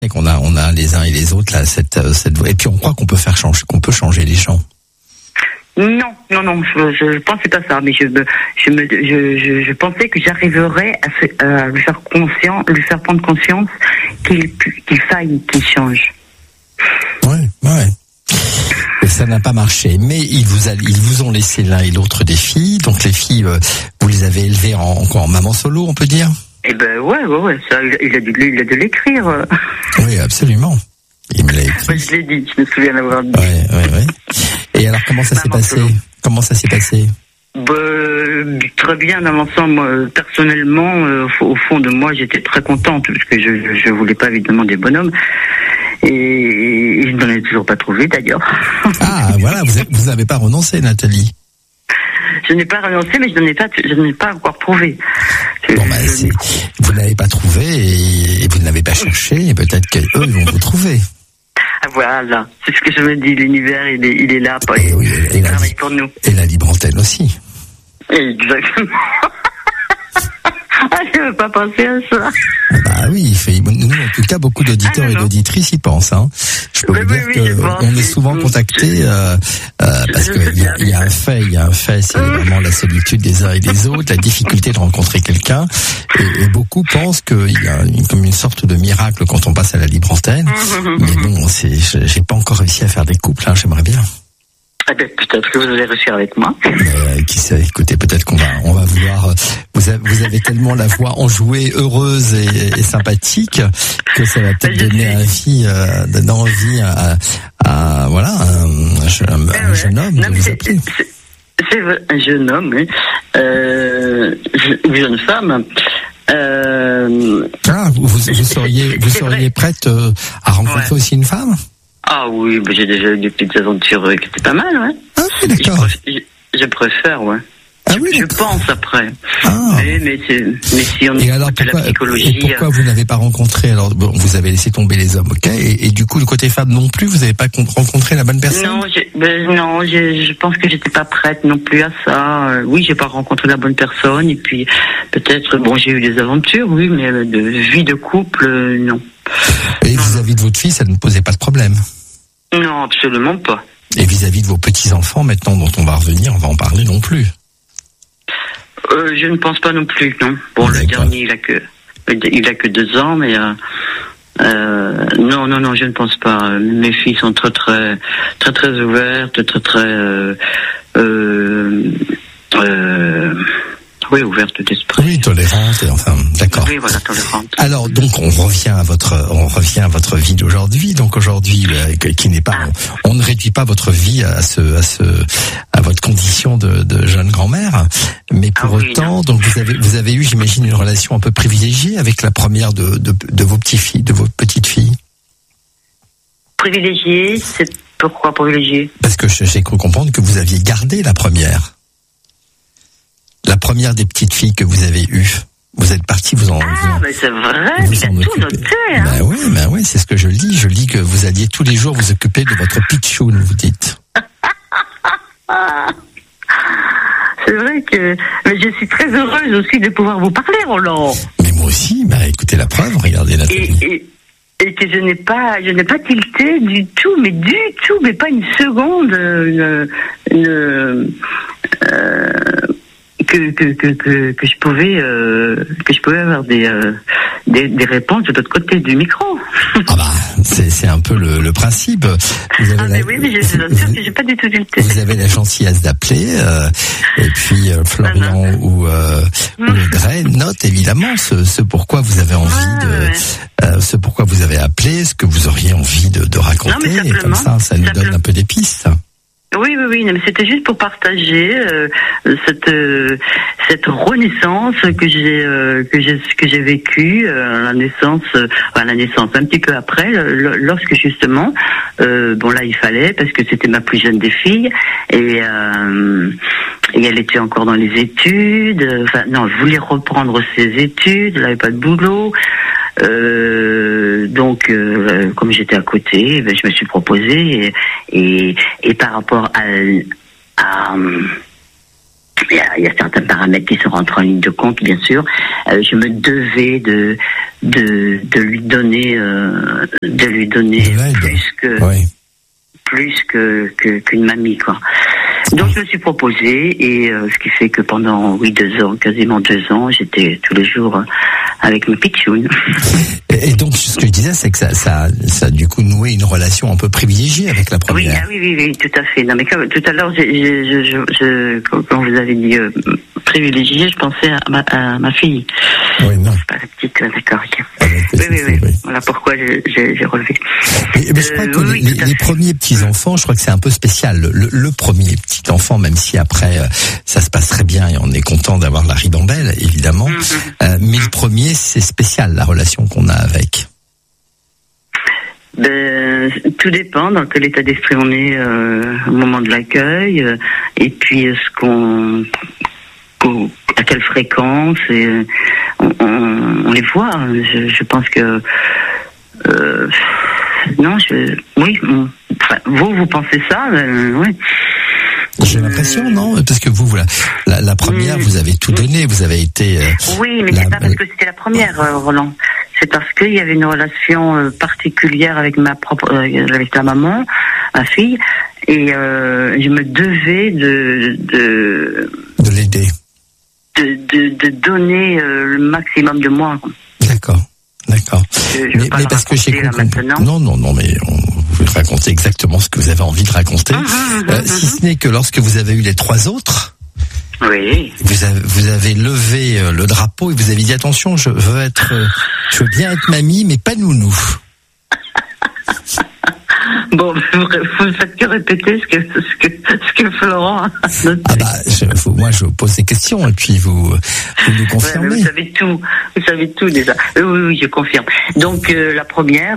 Et qu'on a les uns et les autres là cette voix. Et puis on croit qu'on peut changer les gens. Non, je pensais pas ça, mais je pensais que j'arriverais à lui faire prendre conscience qu'il faille qu'il change. Ouais. Et ça n'a pas marché, mais ils vous ont laissé l'un et l'autre des filles. Donc les filles, vous les avez élevées en maman solo, on peut dire. Eh ben ouais, ça, il a dû l'écrire. Oui, absolument. Il me l'a écrit. Ouais, je l'ai dit, je me souviens d'avoir dit. Ouais. Et alors comment ça s'est passé? Très bien dans l'ensemble. Personnellement, au fond de moi, j'étais très contente parce que je voulais pas évidemment des bonhommes et je n'en ai toujours pas trouvé d'ailleurs. Ah voilà, vous n'avez pas renoncé, Nathalie. Je n'ai pas renoncé, mais je n'ai pas encore trouvé. Vous n'avez pas trouvé et vous ne l'avez pas cherché et peut-être qu'eux vont vous trouver. Ah, voilà, c'est ce que je me dis, l'univers il est là, il travaille pour nous. Et la libre antenne aussi. Exactement. Je ne veux pas penser à ça. Bah oui, nous en tout cas beaucoup d'auditeurs et d'auditrices y pensent. Hein. Je peux vous dire qu'on est souvent contactés parce qu'il y a un fait, c'est vraiment la solitude des uns et des autres, la difficulté de rencontrer quelqu'un, et beaucoup pensent qu'il y a comme une sorte de miracle quand on passe à la libre antenne. Mais bon, j'ai pas encore réussi à faire des couples, hein, j'aimerais bien. Eh bien, peut-être que vous allez réussir avec moi. Qui sait, écoutez, peut-être qu'on va vouloir. Vous avez tellement la voix enjouée, heureuse et sympathique que ça va peut-être donner envie à voilà un jeune homme de vous appeler. C'est vrai, un jeune homme, oui. Une jeune femme. Vous seriez prête à rencontrer aussi une femme? Ah oui, j'ai déjà eu des petites aventures qui étaient pas mal, ouais. Ah oui, d'accord. Je préfère, ouais. Ah oui, je pense après. Ah. Mais si on et alors écoute la psychologie. Et pourquoi vous n'avez pas rencontré? Alors bon, vous avez laissé tomber les hommes, ok. Et du coup, le côté femme non plus, vous n'avez pas rencontré la bonne personne? Non, je pense que j'étais pas prête non plus à ça. Oui, j'ai pas rencontré la bonne personne. Et puis peut-être, j'ai eu des aventures, oui, mais de vie de couple, non. Et vis-à-vis de votre fille, ça ne posait pas de problème? Non, absolument pas. Et vis-à-vis de vos petits-enfants, maintenant dont on va revenir, on va en parler non plus? Je ne pense pas non plus, non. Bon, le dernier, il a que 2 ans, mais non, je ne pense pas. Mes filles sont très, très, très, très ouvertes, très, très, oui, ouverte d'esprit. Oui, tolérante, et enfin, d'accord. Oui, voilà, tolérante. Alors, donc, on revient à votre vie d'aujourd'hui. Donc, aujourd'hui, qui n'est pas, on ne réduit pas votre vie à votre condition de jeune grand-mère. Mais pour autant, donc, vous avez eu, j'imagine, une relation un peu privilégiée avec la première de vos petites filles. Privilégiée, c'est pourquoi privilégiée? Parce que j'ai cru comprendre que vous aviez gardé la première. La première des petites filles que vous avez eues. Vous êtes parti, mais c'est vrai, vous en tout noté, hein. Ben oui, c'est ce que je le dis. Je dis que vous alliez tous les jours vous occuper de votre pitchoun, vous dites. C'est vrai que je suis très heureuse aussi de pouvoir vous parler, Roland. Mais moi aussi, écoutez la preuve, regardez la télé. Et que je n'ai pas tilté du tout, mais pas une seconde, que je pouvais avoir des réponses de l'autre côté du micro. C'est un peu le principe. Vous avez mais je suis sûre que j'ai pas du tout tilté. Vous avez la gentillesse d'appeler, et puis Florian ou Audrey note évidemment ce pourquoi vous avez envie ce pourquoi vous avez appelé, ce que vous auriez envie de raconter, et comme ça nous donne un peu des pistes. Oui, mais c'était juste pour partager cette renaissance que j'ai vécue, la naissance un petit peu après, lorsque justement, là il fallait, parce que c'était ma plus jeune des filles, et elle était encore dans les études. Je voulais reprendre ses études, elle n'avait pas de boulot. Donc, comme j'étais à côté, je me suis proposée et par rapport il y a certains paramètres qui se rentrent en ligne de compte, bien sûr. Je me devais de lui donner plus qu'une mamie, quoi. Donc je me suis proposée et ce qui fait que pendant 2 ans, quasiment 2 ans, j'étais tous les jours avec mes pitchounes. Et donc ce que je disais, c'est que ça a du coup noué une relation un peu privilégiée avec la première. Oui, tout à fait. Non mais comme tout à l'heure, quand vous avez dit privilégiée, je pensais à ma fille. Oui, non. Pas la petite, d'accord. Oui. Voilà pourquoi j'ai relevé. Mais je crois que les premiers petits enfants, je crois que c'est un peu spécial. Le premier petit enfant, même si après ça se passe très bien et on est content d'avoir la ribambelle, évidemment. Mais le premier, c'est spécial la relation qu'on a avec. Tout dépend dans quel état d'esprit on est au moment de l'accueil, et puis à quelle fréquence, et on les voit. Je pense que vous pensez ça, oui. J'ai l'impression, non? Parce que vous, voilà, la première, vous avez tout donné, vous avez été... oui, mais c'est pas parce que c'était la première, Roland. C'est parce qu'il y avait une relation particulière avec avec la maman, ma fille, et je me devais de l'aider. De donner le maximum de moi. D'accord. Mais parce que j'ai compris. Non, mais vous racontez exactement ce que vous avez envie de raconter. Si ce n'est que lorsque vous avez eu les 3 autres, oui, vous avez levé le drapeau et vous avez dit attention, je veux bien être mamie, mais pas nounou. Bon, vous ne faites que répéter ce que Florent a noté. Moi je pose des questions et puis vous nous confirmez. Vous savez tout déjà. Oui, je confirme. Donc la première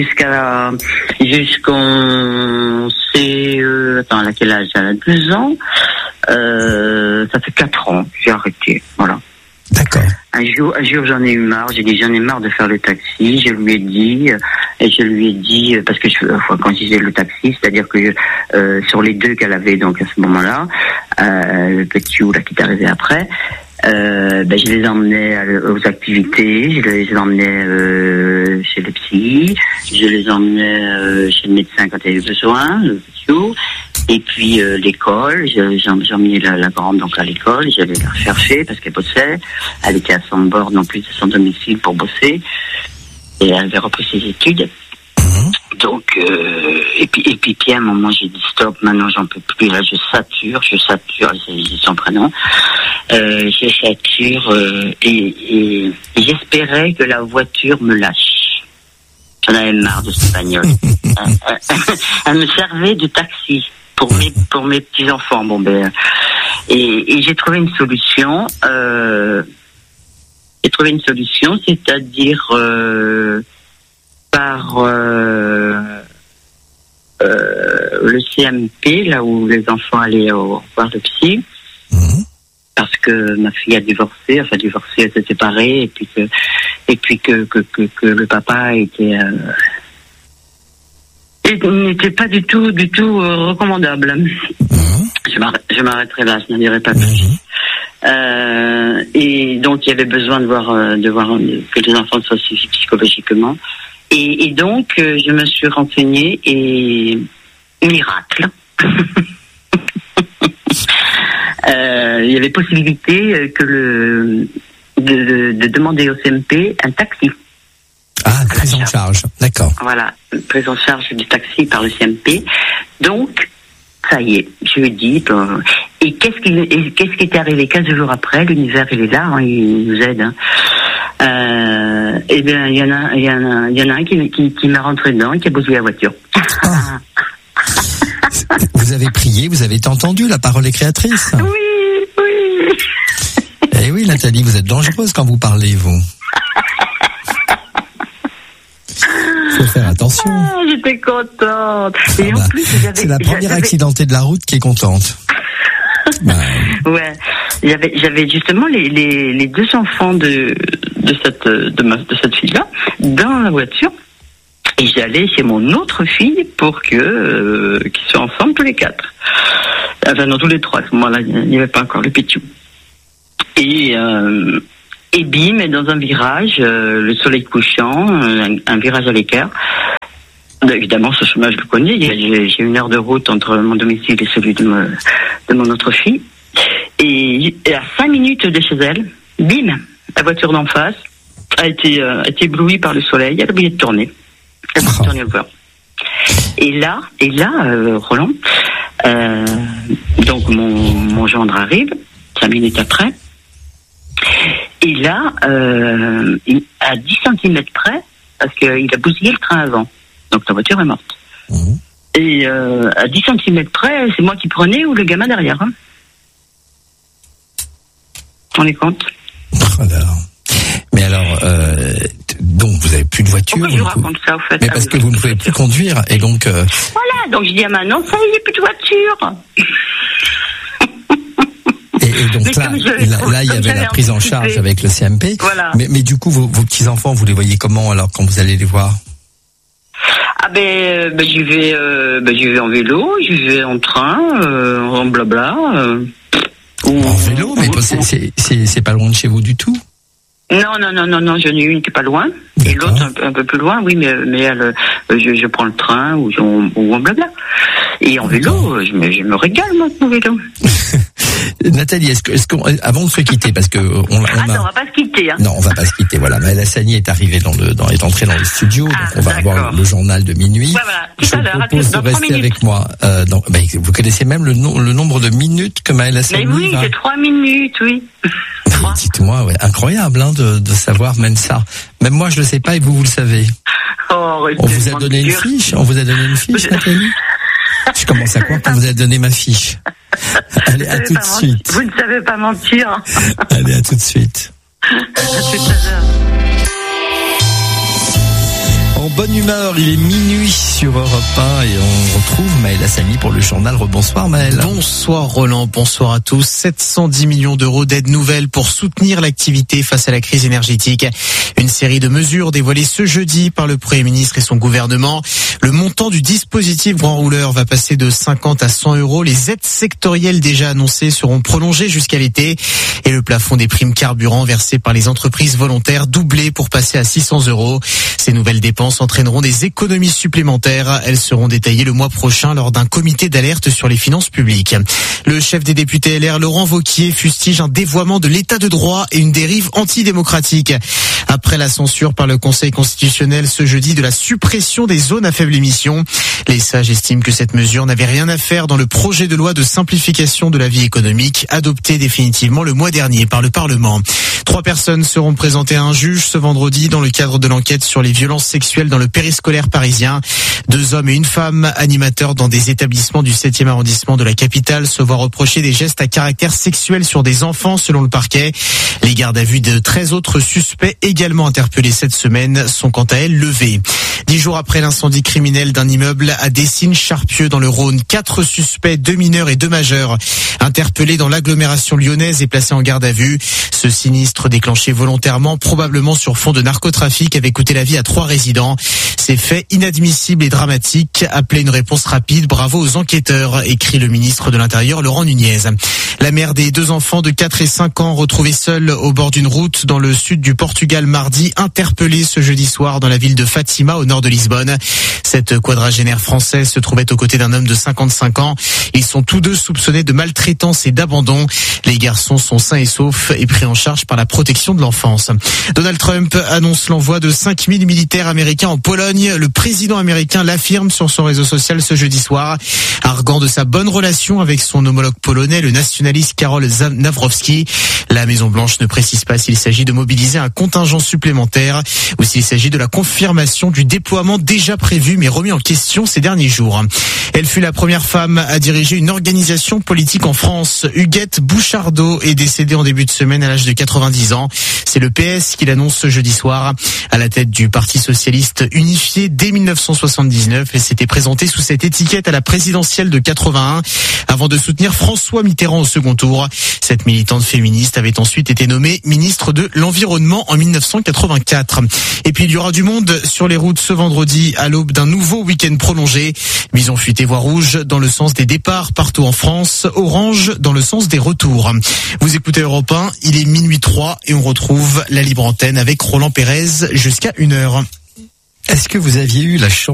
jusqu'en à quel âge? Elle a 12 ans. Ça fait 4 ans, j'ai arrêté. Voilà. D'accord. Un jour, j'en ai eu marre. J'ai dit, j'en ai marre de faire le taxi. Je lui ai dit, parce que quand je disais le taxi, c'est-à-dire que sur les 2 qu'elle avait donc à ce moment-là, le petit ou là qui est arrivé après, je les emmenais aux activités, je les emmenais chez les psys, je les emmenais chez le médecin quand il y avait besoin, le petit ou. Et puis l'école, j'emmenais la grande donc à l'école, j'allais la rechercher parce qu'elle bossait. Elle était à son bord non plus de son domicile pour bosser et elle avait repris ses études. Donc et puis à un moment j'ai dit stop, maintenant j'en peux plus, là je sature, c'est son prénom. Je sature et j'espérais que la voiture me lâche. J'en avais marre de cette bagnole. Elle me servait de taxi pour mes petits enfants. Et j'ai trouvé une solution. C'est-à-dire par le CMP, là où les enfants allaient voir le psy. Parce que ma fille a divorcé, elle s'est séparée, et puis que le papa n'était pas du tout recommandable. Je m'arrêterai là, je n'en dirai pas plus. Et donc il y avait besoin de voir que les enfants soient suivis psychologiquement. Et donc je me suis renseignée et miracle. Il y avait possibilité de demander au CMP un taxi. Ah, prise en charge, d'accord. Voilà, prise en charge du taxi par le CMP. Donc, ça y est, je lui ai dit. Et qu'est-ce qui est arrivé 15 jours après? L'univers, il est là, hein, il nous aide. Eh bien, il y en a un qui m'a rentré dedans et qui a bousillé la voiture. Ah. Vous avez prié, vous avez entendu, la parole est créatrice. Oui. Eh oui, Nathalie, vous êtes dangereuse quand vous parlez, vous. Faut faire attention. J'étais contente. Et en plus, c'est la première accidentée de la route qui est contente. Ouais. J'avais justement les 2 enfants de cette fille-là dans la voiture. Et j'allais chez mon autre fille pour qu'ils soient ensemble tous les 4. Enfin, dans tous les trois, à ce moment-là, il n'y avait pas encore le Pichou. Et bim, et dans un virage, le soleil couchant, un virage à l'écart. Évidemment, ce chemin, je le connais. J'ai 1 heure de route entre mon domicile et celui de mon autre fille. Et à 5 minutes de chez elle, bim, la voiture d'en face a été éblouie par le soleil. Elle a oublié de tourner. Elle a oublié de tourner le volant. Et là, Roland, donc mon gendre arrive 5 minutes après. Et là, à 10 cm près, parce qu'il a bousillé le train avant. Donc la voiture est morte. Mmh. Et à 10 cm près, c'est moi qui prenais ou le gamin derrière. Hein. On est compte. Alors. Mais alors, donc vous avez plus de voiture. Pourquoi je vous raconte ça, au fait? Mais parce que vous ne pouvez plus conduire, et donc. Voilà, donc je dis à Manon, ça y est, il n'y a plus de voiture. Et donc là, il y avait la prise en charge avec le CMP. Voilà. Mais du coup, vos petits-enfants, vous les voyez comment alors quand vous allez les voir? Ah j'y vais en vélo, j'y vais en train, en blabla. En vélo, mais c'est pas loin de chez vous du tout. Non, j'en ai une qui est pas loin, et l'autre un peu plus loin, oui, mais elle, je prends le train ou en blabla. Et en vélo, je me régale, moi, mon vélo. Nathalie, est-ce qu'on, avant de se quitter, parce que on va pas se quitter, hein. Non, on va pas se quitter, voilà. Mais la Sani est arrivée est entrée dans le studio, donc on va avoir le journal de minuit. Ouais, voilà. Je vous propose de rester avec moi. Vous connaissez même le nombre de minutes que Maëlle Hassani va. Mais oui, c'est 3 minutes, oui. Dites-moi, ouais, incroyable, hein, de savoir même ça. Même moi, je le sais pas et vous le savez. On vous a donné une fiche, Nathalie? Je commence à croire qu'on vous a donné ma fiche. Allez, à tout de suite. Vous ne savez pas mentir. Allez, à tout de suite. À tout à l'heure. En bonne humeur, il est minuit sur Europe 1 et on retrouve Maëlle Hassani pour le journal. Rebonsoir Maëlle. Bonsoir Roland, bonsoir à tous. 710 millions d'euros d'aide nouvelle pour soutenir l'activité face à la crise énergétique. Une série de mesures dévoilées ce jeudi par le Premier ministre et son gouvernement. Le montant du dispositif Grand Rouleur va passer de 50 à 100 euros. Les aides sectorielles déjà annoncées seront prolongées jusqu'à l'été. Et le plafond des primes carburant versées par les entreprises volontaires doublé pour passer à 600 euros. Ces nouvelles dépenses entraîneront des économies supplémentaires. Elles seront détaillées le mois prochain lors d'un comité d'alerte sur les finances publiques. Le chef des députés LR, Laurent Wauquiez, fustige un dévoiement de l'état de droit et une dérive antidémocratique. Après la censure par le Conseil constitutionnel ce jeudi de la suppression des zones à faible émission, les sages estiment que cette mesure n'avait rien à faire dans le projet de loi de simplification de la vie économique adopté définitivement le mois dernier par le Parlement. 3 personnes seront présentées à un juge ce vendredi dans le cadre de l'enquête sur les violences sexuelles dans le périscolaire parisien. 2 hommes et une femme, animateurs dans des établissements du 7e arrondissement de la capitale, se voient reprocher des gestes à caractère sexuel sur des enfants selon le parquet. Les gardes à vue de 13 autres suspects également interpellés cette semaine sont quant à elles levés. 10 jours après l'incendie criminel d'un immeuble à Dessines-Charpieu dans le Rhône, 4 suspects, 2 mineurs et 2 majeurs, interpellés dans l'agglomération lyonnaise et placés en garde à vue. Ce sinistre déclenché volontairement, probablement sur fond de narcotrafic, avait coûté la vie à 3 résidents. Ces faits inadmissibles et dramatiques appelaient une réponse rapide. Bravo aux enquêteurs, écrit le ministre de l'Intérieur Laurent Nunez. La mère des 2 enfants de 4 et 5 ans retrouvés seuls au bord d'une route dans le sud du Portugal mardi, interpellés ce jeudi soir dans la ville de Fatima au nord de Lisbonne. Cette quadragénaire française se trouvait aux côtés d'un homme de 55 ans. Ils sont tous 2 soupçonnés de maltraitance et d'abandon. Les garçons sont sains et saufs et pris en charge par la protection de l'enfance. Donald Trump annonce l'envoi de 5000 militaires américains en Pologne. Le président américain l'affirme sur son réseau social ce jeudi soir, arguant de sa bonne relation avec son homologue polonais, le nationaliste Karol Nawrocki. La Maison-Blanche ne précise pas s'il s'agit de mobiliser un contingent supplémentaire ou s'il s'agit de la confirmation du déploiement déjà prévu mais remis en question ces derniers jours. Elle fut la première femme à diriger une organisation politique en France. Huguette Bouchardot est décédée en début de semaine à l'âge de 90 ans. C'est le PS qui l'annonce ce jeudi soir. À la tête du Parti socialiste unifié dès 1979, elle s'était présentée sous cette étiquette à la présidentielle de 81 avant de soutenir François Mitterrand au second tour. Cette militante féministe avait ensuite été nommée ministre de l'Environnement en 1984. Et puis il y aura du monde sur les routes ce vendredi à l'aube d'un d'un nouveau week-end prolongé. Bison futé voie rouge dans le sens des départs partout en France, orange dans le sens des retours. Vous écoutez Europe 1, il est minuit 3 et on retrouve la libre antenne avec Roland Pérez jusqu'à 1h. Est-ce que vous aviez eu la chance